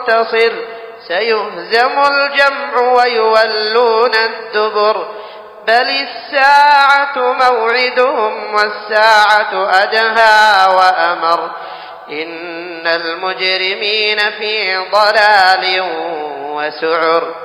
منتصر سيهزم الجمع ويولون الدبر بل الساعة موعدهم والساعة أدهى وأمر إن المجرمين في ضلال وسعر